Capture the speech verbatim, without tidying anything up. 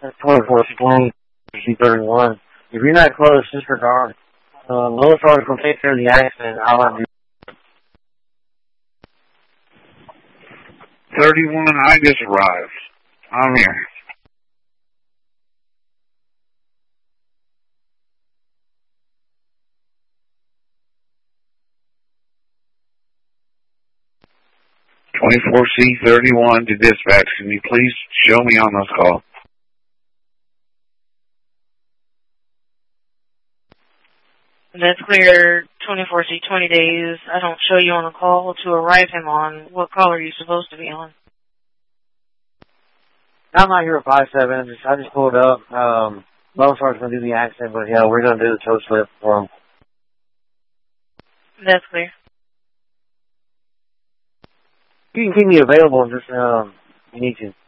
That's twenty-four C twenty, C thirty-one. If you're not close, disregard. Uh, Lone Star's going to take care of the accident. I'll have you. thirty-one, I just arrived. I'm here. twenty-four C thirty-one to dispatch. Can you please show me on this call? That's clear. twenty-four C twenty days. I don't show you on the call to arrive him on. What call are you supposed to be on? I'm not here at five seven. I just pulled up. Um, Lone Star's going to do the accident, but yeah, we're going to do the toe slip for him. That's clear. You can keep me available if um, you need to.